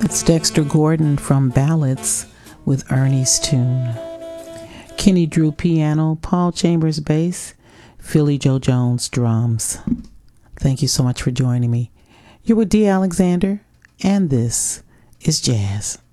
It's Dexter Gordon from Ballads with Ernie's Tune. Kenny Drew piano, Paul Chambers bass, Philly Joe Jones drums. Thank you so much for joining me. You're with Dee Alexander, and this is Jazz.